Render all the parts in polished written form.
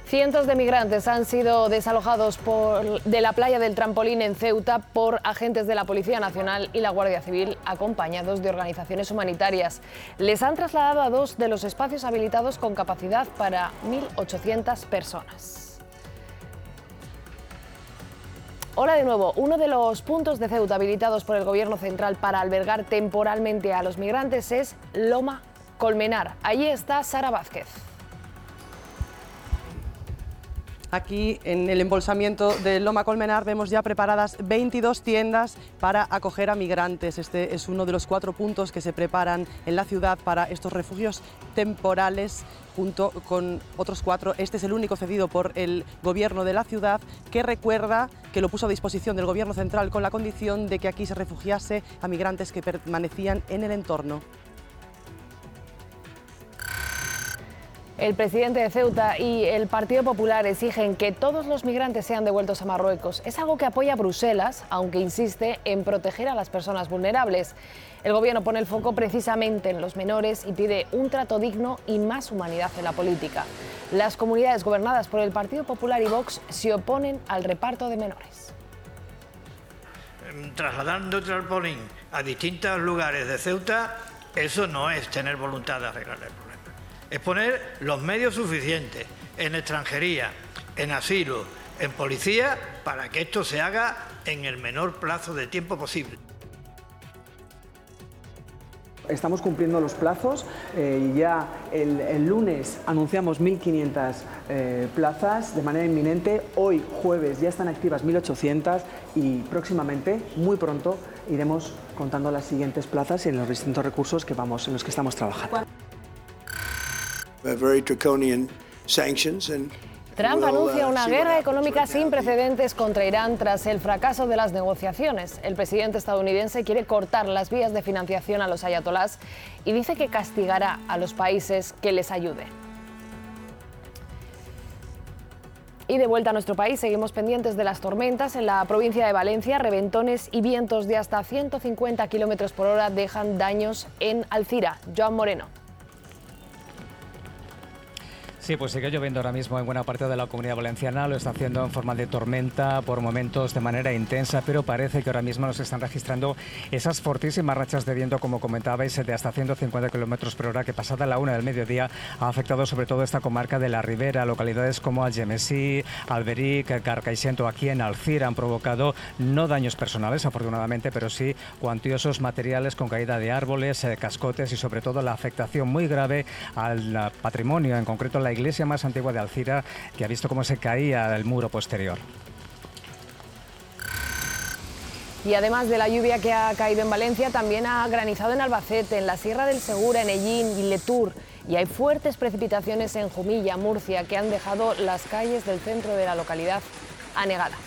Cientos de migrantes han sido desalojados de la playa del Trampolín en Ceuta por agentes de la Policía Nacional y la Guardia Civil, acompañados de organizaciones humanitarias. Les han trasladado a dos de los espacios habilitados con capacidad para 1.800 personas. Hola de nuevo. Uno de los puntos de Ceuta habilitados por el Gobierno central para albergar temporalmente a los migrantes es Loma Colmenar. Allí está Sara Vázquez. Aquí en el embolsamiento de Loma Colmenar vemos ya preparadas 22 tiendas para acoger a migrantes. Este es uno de los 4 puntos que se preparan en la ciudad para estos refugios temporales, junto con otros 4. Este es el único cedido por el Gobierno de la ciudad, que recuerda que lo puso a disposición del Gobierno central con la condición de que aquí se refugiase a migrantes que permanecían en el entorno. El presidente de Ceuta y el Partido Popular exigen que todos los migrantes sean devueltos a Marruecos. Es algo que apoya Bruselas, aunque insiste en proteger a las personas vulnerables. El gobierno pone el foco precisamente en los menores y pide un trato digno y más humanidad en la política. Las comunidades gobernadas por el Partido Popular y Vox se oponen al reparto de menores. Trasladando Trampolín a distintos lugares de Ceuta, eso no es tener voluntad de arreglar el problema. Es poner los medios suficientes en extranjería, en asilo, en policía, para que esto se haga en el menor plazo de tiempo posible. Estamos cumpliendo los plazos, ya el lunes anunciamos 1.500 plazas de manera inminente, hoy jueves ya están activas 1.800 y próximamente, muy pronto, iremos contando las siguientes plazas y en los distintos recursos en los que estamos trabajando. Trump anuncia una guerra económica sin precedentes contra Irán tras el fracaso de las negociaciones. El presidente estadounidense quiere cortar las vías de financiación a los ayatolás y dice que castigará a los países que les ayuden. Y de vuelta a nuestro país, seguimos pendientes de las tormentas. En la provincia de Valencia, reventones y vientos de hasta 150 km por hora dejan daños en Alcira. Joan Moreno. Sí, pues sigue lloviendo ahora mismo en buena parte de la Comunidad Valenciana, lo está haciendo en forma de tormenta, por momentos de manera intensa, pero parece que ahora mismo nos están registrando esas fortísimas rachas de viento, como comentabais, de hasta 150 km por hora, que pasada la 1 del mediodía ha afectado sobre todo esta comarca de la Ribera. Localidades como Algemesí, Alberic, Carcaixent, aquí en Alcira han provocado no daños personales, afortunadamente, pero sí cuantiosos materiales con caída de árboles, cascotes y sobre todo la afectación muy grave al patrimonio, en concreto la iglesia más antigua de Alcira, que ha visto cómo se caía el muro posterior. Y además de la lluvia que ha caído en Valencia, también ha granizado en Albacete, en la Sierra del Segura, en Ellín y Letur. Y hay fuertes precipitaciones en Jumilla, Murcia, que han dejado las calles del centro de la localidad anegadas.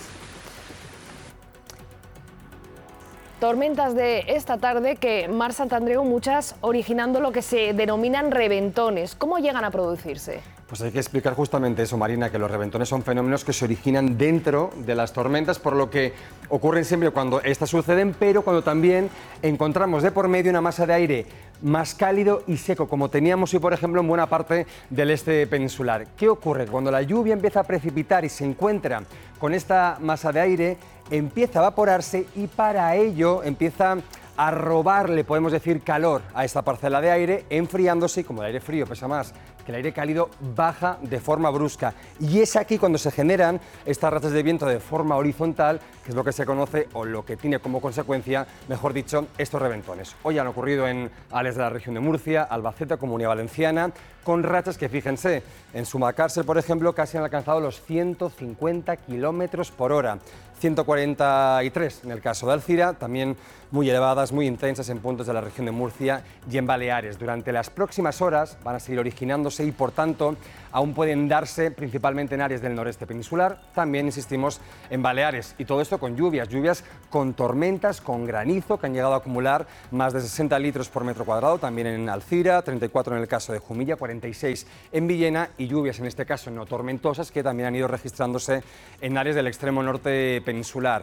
Tormentas de esta tarde que Mar Santandreu, muchas originando lo que se denominan reventones. ¿Cómo llegan a producirse? Pues hay que explicar justamente eso, Marina, que los reventones son fenómenos que se originan dentro de las tormentas, por lo que ocurren siempre cuando estas suceden, pero cuando también encontramos de por medio una masa de aire más cálido y seco, como teníamos hoy, por ejemplo, en buena parte del este peninsular. ¿Qué ocurre? Cuando la lluvia empieza a precipitar y se encuentra con esta masa de aire, empieza a evaporarse y para ello empieza a robarle, podemos decir, calor a esta parcela de aire, enfriándose, y como el aire frío pesa más que el aire cálido, baja de forma brusca. Y es aquí cuando se generan estas rachas de viento de forma horizontal, que es lo que se conoce, o lo que tiene como consecuencia, mejor dicho, estos reventones. Hoy han ocurrido en áreas de la región de Murcia, Albacete, Comunidad Valenciana, con rachas que, fíjense, en Sumacàrcer, por ejemplo, casi han alcanzado los 150 km por hora. 143 en el caso de Alcira, también muy elevadas, muy intensas en puntos de la región de Murcia y en Baleares. Durante las próximas horas van a seguir originándose y, por tanto, aún pueden darse principalmente en áreas del noreste peninsular, también, insistimos, en Baleares. Y todo esto con lluvias con tormentas, con granizo, que han llegado a acumular más de 60 litros por metro cuadrado, también en Alcira, 34 en el caso de Jumilla, 46 en Villena, y lluvias, en este caso no tormentosas, que también han ido registrándose en áreas del extremo norte peninsular.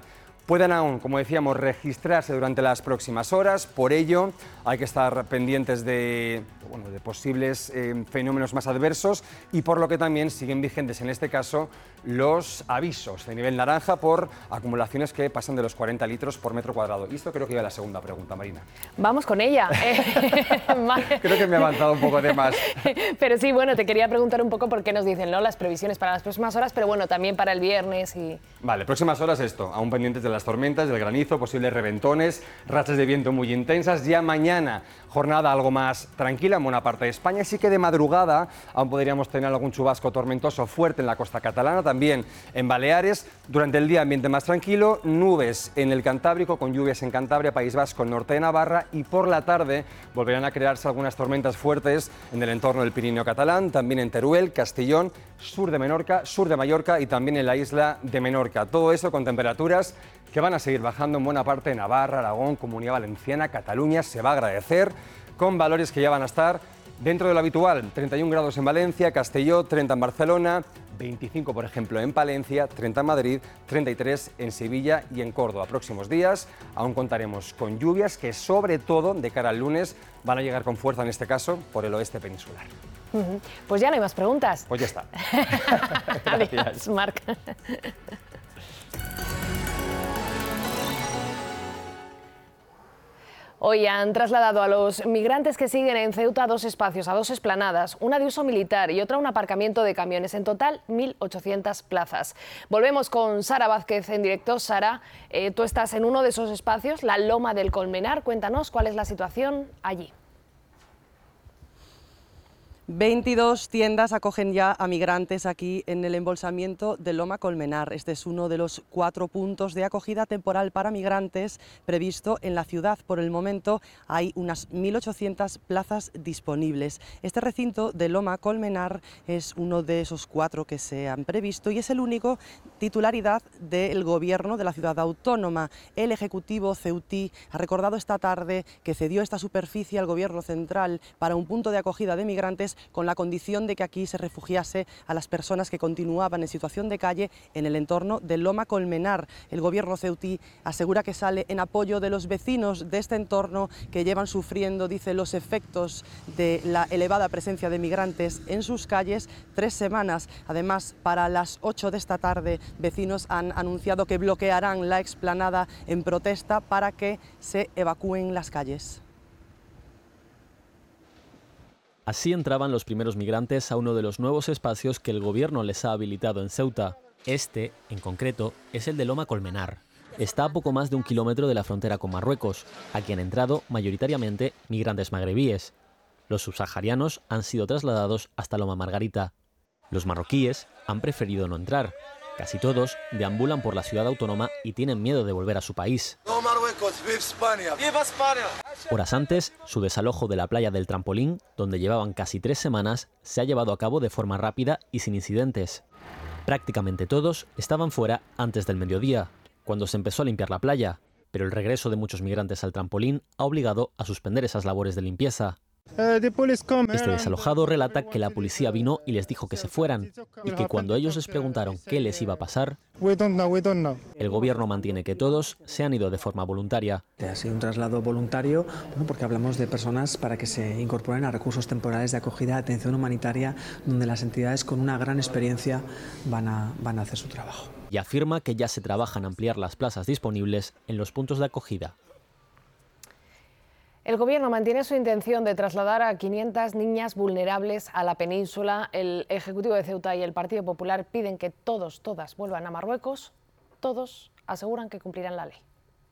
puedan aún, como decíamos, registrarse durante las próximas horas. Por ello, hay que estar pendientes de posibles fenómenos más adversos y por lo que también siguen vigentes en este caso los avisos de nivel naranja por acumulaciones que pasan de los 40 litros por metro cuadrado. Y esto creo que iba a la segunda pregunta, Marina. Vamos con ella. Creo que me he avanzado un poco de más. Pero sí, bueno, te quería preguntar un poco por qué nos dicen, ¿no?, las previsiones para las próximas horas, pero bueno, también para el viernes y... Vale, próximas horas esto, aún pendientes de las tormentas, del granizo, posibles reventones, rachas de viento muy intensas. Ya mañana, jornada algo más tranquila en buena parte de España. Sí que de madrugada aún podríamos tener algún chubasco tormentoso fuerte en la costa catalana, también en Baleares. Durante el día ambiente más tranquilo, nubes en el Cantábrico, con lluvias en Cantabria, País Vasco, el norte de Navarra, y por la tarde volverán a crearse algunas tormentas fuertes en el entorno del Pirineo catalán, también en Teruel, Castellón, sur de Menorca, sur de Mallorca y también en la isla de Menorca. Todo eso con temperaturas que van a seguir bajando en buena parte de Navarra, Aragón, Comunidad Valenciana, Cataluña. Se va a agradecer, con valores que ya van a estar dentro de lo habitual: 31 grados en Valencia, Castelló, 30 en Barcelona, 25 por ejemplo en Palencia, 30 en Madrid, 33 en Sevilla y en Córdoba. Próximos días aún contaremos con lluvias que sobre todo de cara al lunes van a llegar con fuerza, en este caso por el oeste peninsular. Pues ya no hay más preguntas. Pues ya está. Adiós, Marc. Hoy han trasladado a los migrantes que siguen en Ceuta a dos espacios, a dos explanadas, una de uso militar y otra un aparcamiento de camiones. En total, 1.800 plazas. Volvemos con Sara Vázquez en directo. Sara, tú estás en uno de esos espacios, la Loma del Colmenar. Cuéntanos cuál es la situación allí. 22 tiendas acogen ya a migrantes aquí en el embolsamiento de Loma Colmenar. Este es uno de los 4 puntos de acogida temporal para migrantes previsto en la ciudad. Por el momento hay unas 1.800 plazas disponibles. Este recinto de Loma Colmenar es uno de esos 4 que se han previsto y es el único titularidad del Gobierno de la ciudad autónoma. El Ejecutivo ceutí ha recordado esta tarde que cedió esta superficie al Gobierno central para un punto de acogida de migrantes, con la condición de que aquí se refugiase a las personas que continuaban en situación de calle en el entorno de Loma Colmenar. El Gobierno ceutí asegura que sale en apoyo de los vecinos de este entorno que llevan sufriendo, dice, los efectos de la elevada presencia de migrantes en sus calles 3 semanas. Además, para las 8 de esta tarde, vecinos han anunciado que bloquearán la explanada en protesta para que se evacúen las calles. Así entraban los primeros migrantes a uno de los nuevos espacios que el Gobierno les ha habilitado en Ceuta. Este, en concreto, es el de Loma Colmenar. Está a poco más de 1 kilómetro de la frontera con Marruecos. Aquí han entrado mayoritariamente migrantes magrebíes. Los subsaharianos han sido trasladados hasta Loma Margarita. Los marroquíes han preferido no entrar. Casi todos deambulan por la ciudad autónoma y tienen miedo de volver a su país. ¡No Marruecos! ¡Viva España! ¡Viva España! Horas antes, su desalojo de la playa del Trampolín, donde llevaban casi 3 semanas, se ha llevado a cabo de forma rápida y sin incidentes. Prácticamente todos estaban fuera antes del mediodía, cuando se empezó a limpiar la playa, pero el regreso de muchos migrantes al trampolín ha obligado a suspender esas labores de limpieza. Este desalojado relata que la policía vino y les dijo que se fueran y que cuando ellos les preguntaron qué les iba a pasar, el Gobierno mantiene que todos se han ido de forma voluntaria. Ha sido un traslado voluntario, porque hablamos de personas para que se incorporen a recursos temporales de acogida de atención humanitaria, donde las entidades con una gran experiencia van a hacer su trabajo. Y afirma que ya se trabaja en ampliar las plazas disponibles en los puntos de acogida. El Gobierno mantiene su intención de trasladar a 500 niñas vulnerables a la península. El Ejecutivo de Ceuta y el Partido Popular piden que todas vuelvan a Marruecos. Todos aseguran que cumplirán la ley.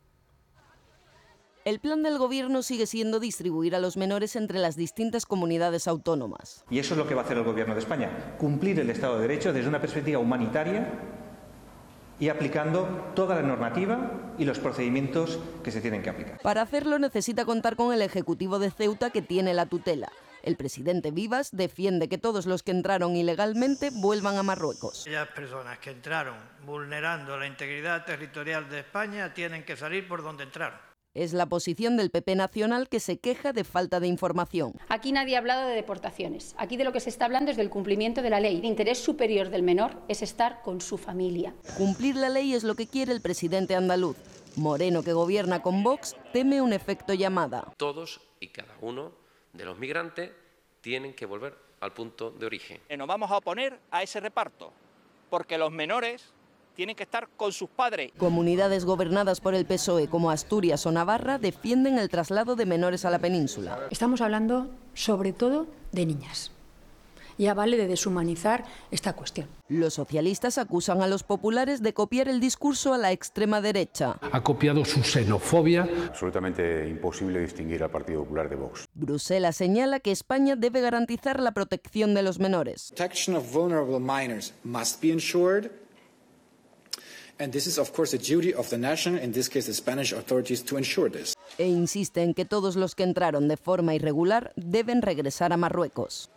El plan del Gobierno sigue siendo distribuir a los menores entre las distintas comunidades autónomas. Y eso es lo que va a hacer el Gobierno de España, cumplir el Estado de Derecho desde una perspectiva humanitaria y aplicando toda la normativa y los procedimientos que se tienen que aplicar. Para hacerlo necesita contar con el Ejecutivo de Ceuta, que tiene la tutela. El presidente Vivas defiende que todos los que entraron ilegalmente vuelvan a Marruecos. Aquellas personas que entraron vulnerando la integridad territorial de España tienen que salir por donde entraron. Es la posición del PP nacional, que se queja de falta de información. Aquí nadie ha hablado de deportaciones. Aquí de lo que se está hablando es del cumplimiento de la ley. El interés superior del menor es estar con su familia. Cumplir la ley es lo que quiere el presidente andaluz. Moreno, que gobierna con Vox, teme un efecto llamada. Todos y cada uno de los migrantes tienen que volver al punto de origen. Nos vamos a oponer a ese reparto, porque los menores tienen que estar con sus padres. Comunidades gobernadas por el PSOE como Asturias o Navarra defienden el traslado de menores a la península. Estamos hablando sobre todo de niñas. Ya vale de deshumanizar esta cuestión. Los socialistas acusan a los populares de copiar el discurso a la extrema derecha. Ha copiado su xenofobia. Absolutamente imposible distinguir al Partido Popular de Vox. Bruselas señala que España debe garantizar la protección de los menores. Protection of vulnerable minors must be ensured. And this is, of course, the duty of the nation, in this case the Spanish authorities, to ensure this. E insiste en que todos los que entraron de forma irregular deben regresar a Marruecos.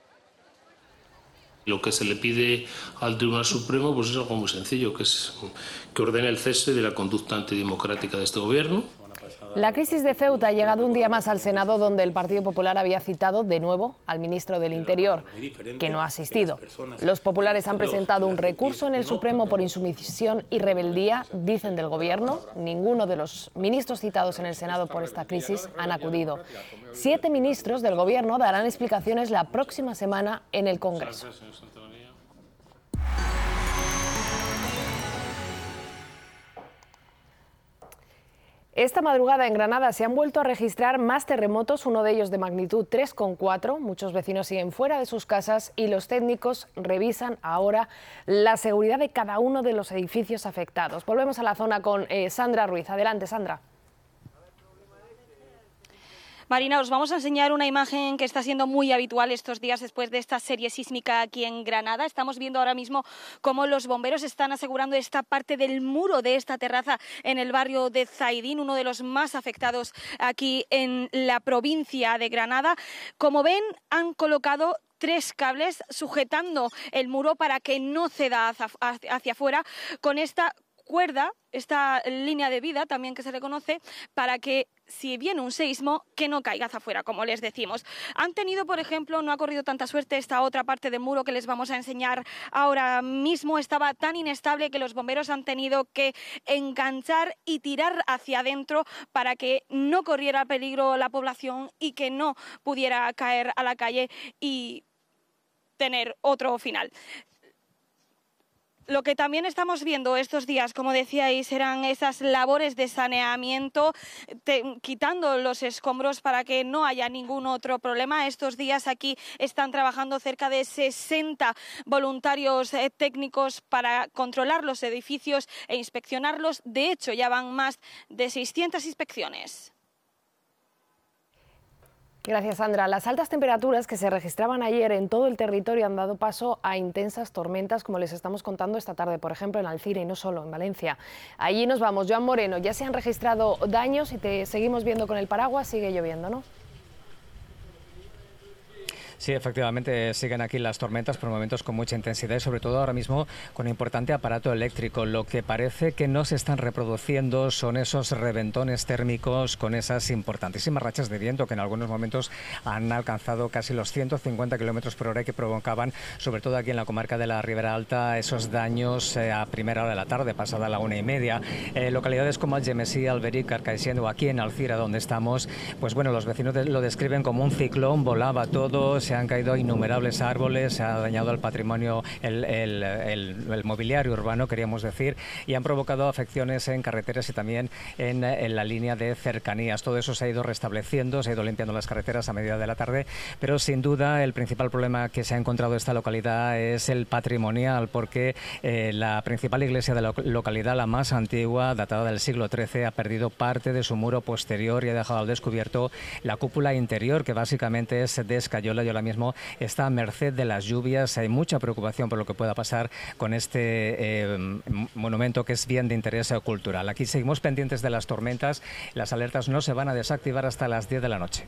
Lo que se le pide al Tribunal Supremo pues es algo muy sencillo, que es que ordene el cese de la conducta antidemocrática de este gobierno. La crisis de Ceuta ha llegado un día más al Senado, donde el Partido Popular había citado de nuevo al ministro del Interior, que no ha asistido. Los populares han presentado un recurso en el Supremo por insumisión y rebeldía, dicen del Gobierno. Ninguno de los ministros citados en el Senado por esta crisis han acudido. 7 ministros del Gobierno darán explicaciones la próxima semana en el Congreso. Esta madrugada en Granada se han vuelto a registrar más terremotos, uno de ellos de magnitud 3,4. Muchos vecinos siguen fuera de sus casas y los técnicos revisan ahora la seguridad de cada uno de los edificios afectados. Volvemos a la zona con Sandra Ruiz. Adelante, Sandra. Marina, os vamos a enseñar una imagen que está siendo muy habitual estos días después de esta serie sísmica aquí en Granada. Estamos viendo ahora mismo cómo los bomberos están asegurando esta parte del muro de esta terraza en el barrio de Zaidín, uno de los más afectados aquí en la provincia de Granada. Como ven, han colocado 3 cables sujetando el muro para que no ceda hacia afuera, con esta cuerda, esta línea de vida también que se le conoce, para que si viene un seísmo, que no caiga hacia afuera, como les decimos. Han tenido, por ejemplo, no ha corrido tanta suerte esta otra parte del muro que les vamos a enseñar ahora mismo. Estaba tan inestable que los bomberos han tenido que enganchar y tirar hacia adentro para que no corriera peligro la población y que no pudiera caer a la calle y tener otro final. Lo que también estamos viendo estos días, como decíais, eran esas labores de saneamiento, quitando los escombros para que no haya ningún otro problema. Estos días aquí están trabajando cerca de 60 voluntarios técnicos para controlar los edificios e inspeccionarlos. De hecho, ya van más de 600 inspecciones. Gracias, Sandra. Las altas temperaturas que se registraban ayer en todo el territorio han dado paso a intensas tormentas, como les estamos contando esta tarde, por ejemplo, en Alcira y no solo, en Valencia. Allí nos vamos. Joan Moreno, ya se han registrado daños y te seguimos viendo con el paraguas, sigue lloviendo, ¿no? Sí, efectivamente siguen aquí las tormentas por momentos con mucha intensidad y sobre todo ahora mismo con importante aparato eléctrico. Lo que parece que no se están reproduciendo son esos reventones térmicos con esas importantísimas rachas de viento que en algunos momentos han alcanzado casi los 150 kilómetros por hora y que provocaban, sobre todo aquí en la comarca de la Ribera Alta, esos daños a primera hora de la tarde, pasada la 1:30. Localidades como Algemesí, Alberic, Carcaixent o aquí en Alcira, donde estamos, pues bueno, los vecinos lo describen como un ciclón, volaba todo, se han caído innumerables árboles, se ha dañado el patrimonio, el mobiliario urbano, queríamos decir, y han provocado afecciones en carreteras y también en la línea de cercanías. Todo eso se ha ido restableciendo, se ha ido limpiando las carreteras a medida de la tarde, pero sin duda el principal problema que se ha encontrado esta localidad es el patrimonial, porque la principal iglesia de la localidad, la más antigua, datada del siglo XIII, ha perdido parte de su muro posterior y ha dejado al descubierto la cúpula interior, que básicamente es de escayola y ahora mismo está a merced de las lluvias. Hay mucha preocupación por lo que pueda pasar con este monumento que es bien de interés cultural. Aquí seguimos pendientes de las tormentas. Las alertas no se van a desactivar hasta las 10 de la noche.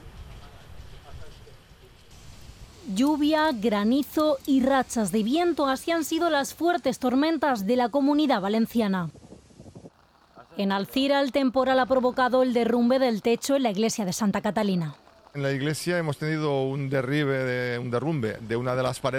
Lluvia, granizo y rachas de viento, así han sido las fuertes tormentas de la Comunidad Valenciana. En Alcira, el temporal ha provocado el derrumbe del techo en la iglesia de Santa Catalina. En la iglesia hemos tenido un derrumbe de una de las paredes